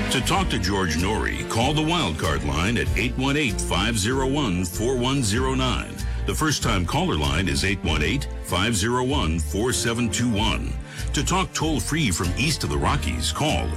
To talk to George Norrie, call the Wildcard line at 818-501-4109. The first-time caller line is 818-501-4721. To talk toll-free from east of the Rockies, call